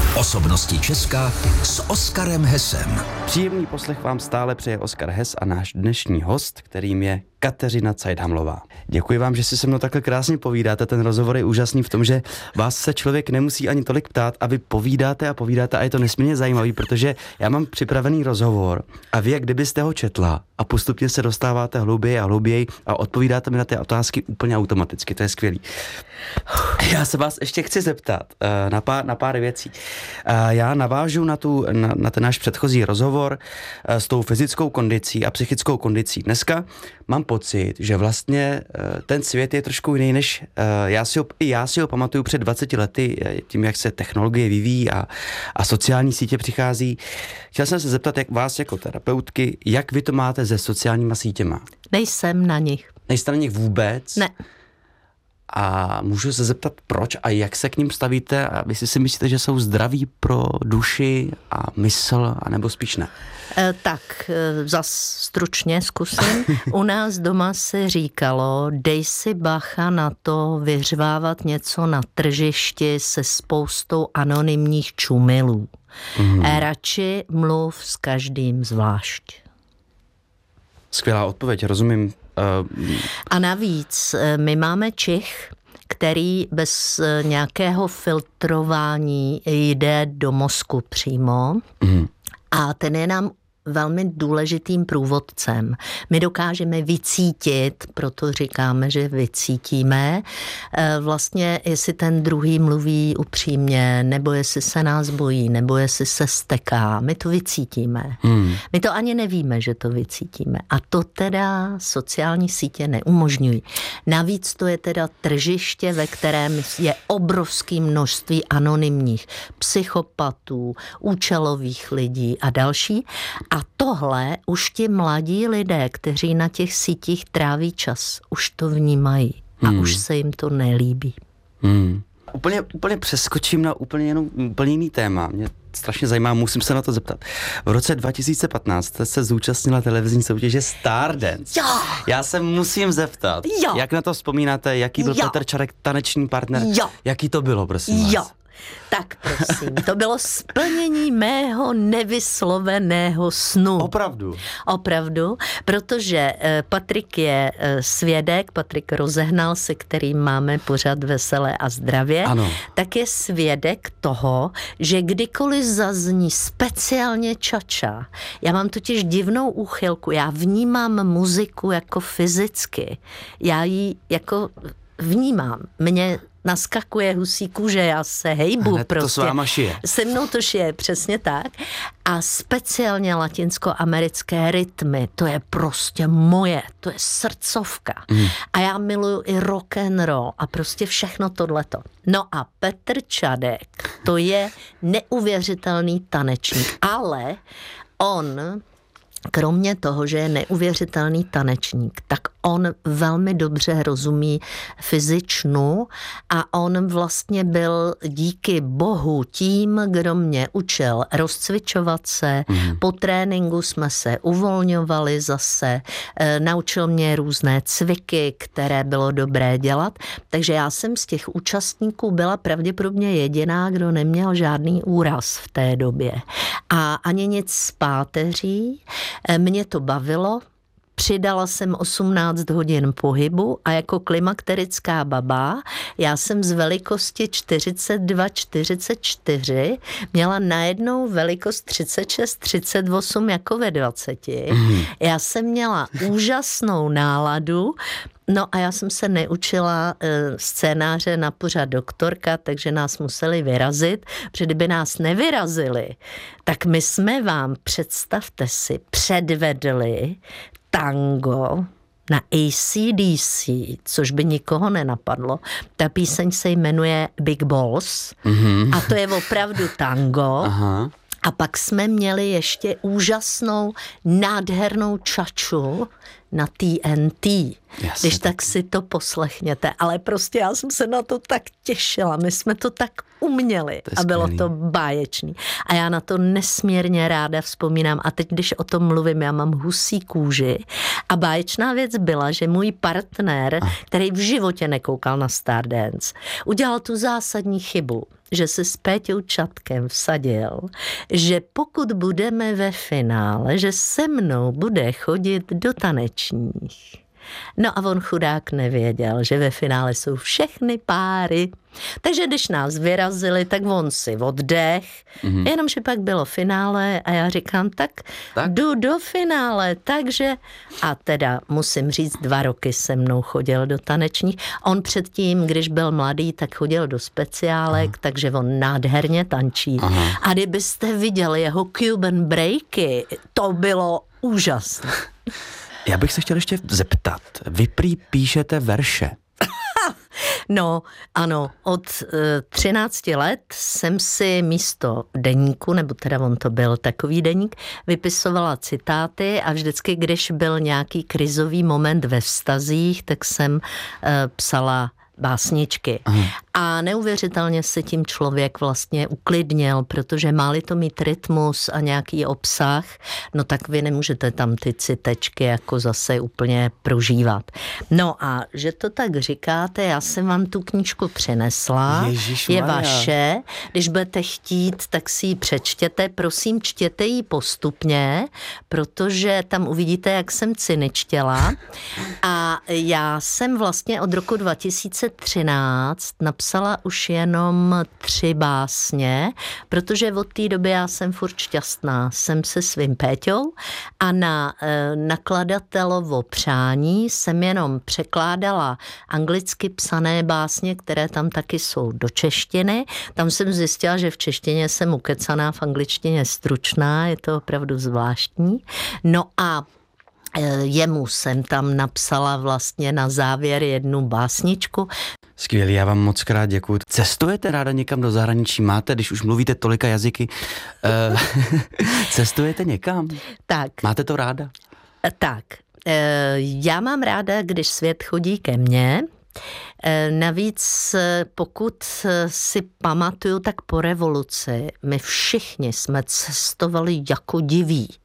Osobnosti Česka s Oskarem Hesem. Příjemný poslech vám stále přeje Oskar Hes a náš dnešní host, kterým je Kateřina Cajdhamlová. Děkuji vám, že si se mnou takhle krásně povídáte. Ten rozhovor je úžasný v tom, že vás se člověk nemusí ani tolik ptát a vy povídáte a je to nesmírně zajímavý, protože já mám připravený rozhovor a vy, jak kdybyste ho četla a postupně se dostáváte hlouběji a hlouběji a odpovídáte mi na ty otázky úplně automaticky. To je skvělý. Já se vás ještě chci zeptat na pár věcí. Já navážu na ten náš předchozí rozhovor s tou fyzickou kondicí a psychickou kondicí. Dneska mám pocit, že vlastně ten svět je trošku jiný, než já si ho pamatuju před 20 lety, tím, jak se technologie vyvíjí a sociální sítě přichází. Chtěl jsem se zeptat, jak vás jako terapeutky, jak vy to máte se sociálníma sítěma? Nejsem na nich. Nejste na nich vůbec? Ne. A můžu se zeptat, proč a jak se k ním stavíte a vy si myslíte, že jsou zdraví pro duši a mysl, anebo spíš ne? Tak, zas stručně zkusím. U nás doma se říkalo, dej si bacha na to vyřvávat něco na tržišti se spoustou anonymních čumilů. Radši mluv s každým zvlášť. Skvělá odpověď, rozumím. A navíc my máme čich, který bez nějakého filtrování jde do mozku přímo a ten je nám velmi důležitým průvodcem. My dokážeme vycítit, proto říkáme, že vycítíme, vlastně jestli ten druhý mluví upřímně, nebo jestli se nás bojí, nebo jestli se steká. My to vycítíme. My to ani nevíme, že to vycítíme. A to teda sociální sítě neumožňují. Navíc to je teda tržiště, ve kterém je obrovské množství anonymních psychopatů, účelových lidí a další. A tohle už ti mladí lidé, kteří na těch sítích tráví čas, už to vnímají a už se jim to nelíbí. Úplně přeskočím na úplně jiný téma. Mě strašně zajímá, musím se na to zeptat. V roce 2015 jste se zúčastnila televizní soutěže Stardance. Jo! Já se musím zeptat, jak na to vzpomínáte, jaký byl Petr Čarek taneční partner, jaký to bylo, prosím vás? Tak prosím, to bylo splnění mého nevysloveného snu. Opravdu? Opravdu, protože Patrik je svědek, Patrik Rozehnal, se kterým máme pořad Veselé a zdravě, ano. Tak je svědek toho, že kdykoliv zazní speciálně čača, já mám totiž divnou úchylku, já vnímám muziku jako fyzicky, já ji jako vnímám, mě naskakuje husí kůže, já se hejbu hned prostě. To s váma šije. Se mnou to šije, přesně tak. A speciálně latinskoamerické rytmy, to je prostě moje, to je srdcovka. A já miluju i rock and roll a prostě všechno tohleto. No a Petr Čadek, to je neuvěřitelný tanečník, ale on kromě toho, že je neuvěřitelný tanečník, tak on velmi dobře rozumí fyzičnu a on vlastně byl díky bohu tím, kdo mě učil rozcvičovat se. Po tréninku jsme se uvolňovali zase, naučil mě různé cviky, které bylo dobré dělat, takže já jsem z těch účastníků byla pravděpodobně jediná, kdo neměl žádný úraz v té době. A ani nic z páteří. Mě to bavilo, přidala jsem 18 hodin pohybu a jako klimakterická baba, já jsem z velikosti 42-44 měla najednou velikost 36-38 jako ve 20. Já jsem měla úžasnou náladu. No a já jsem se neučila scénáře na pořad Doktorka, takže nás museli vyrazit, protože kdyby nás nevyrazili, tak my jsme vám, představte si, předvedli tango na AC/DC, což by nikoho nenapadlo. Ta píseň se jmenuje Big Balls a to je opravdu tango. Aha. A pak jsme měli ještě úžasnou, nádhernou čaču na TNT. Jasně, Když tak si to poslechněte. Ale prostě já jsem se na to tak těšila. My jsme to tak uměli a bylo to báječný. A já na to nesmírně ráda vzpomínám. A teď, když o tom mluvím, já mám husí kůži. A báječná věc byla, že můj partner, který v životě nekoukal na Stardance, udělal tu zásadní chybu, že se s Péťou Čapkem vsadil, že pokud budeme ve finále, že se mnou bude chodit do tanečních. No a on chudák nevěděl, že ve finále jsou všechny páry. Takže když nás vyrazili, tak on si oddech, jenomže pak bylo finále a já říkám, tak jdu do finále, takže a teda musím říct, 2 roky se mnou chodil do tanečních. On předtím, když byl mladý, tak chodil do speciálek, takže on nádherně tančí. A kdybyste viděli jeho Cuban breaky, to bylo úžasné. Já bych se chtěl ještě zeptat. Vy prý píšete verše. No, ano, od 13 let jsem si místo deníku, nebo teda on to byl takový deník, vypisovala citáty a vždycky, když byl nějaký krizový moment ve vztazích, tak jsem psala básničky. A neuvěřitelně se tím člověk vlastně uklidnil, protože má-li to mít rytmus a nějaký obsah, no tak vy nemůžete tam ty citečky jako zase úplně prožívat. No a že to tak říkáte, já jsem vám tu knížku přinesla, je vaše, když budete chtít, tak si ji přečtěte, prosím, čtěte ji postupně, protože tam uvidíte, jak jsem cyničtěla. A já jsem vlastně od roku 2013 napsala už jenom 3 básně, protože od té doby já jsem furt šťastná. Jsem se svým Péťou a na nakladatelovo přání jsem jenom překládala anglicky psané básně, které tam taky jsou do češtiny. Tam jsem zjistila, že v češtině jsem ukecaná, v angličtině stručná, je to opravdu zvláštní. No a jemu jsem tam napsala vlastně na závěr jednu básničku. Skvělý, já vám moc krát děkuju. Cestujete ráda někam do zahraničí? Máte, když už mluvíte tolika jazyky, cestujete někam? Tak. Máte to ráda? Tak, já mám ráda, když svět chodí ke mně. Navíc, pokud si pamatuju, tak po revoluci my všichni jsme cestovali jako diví.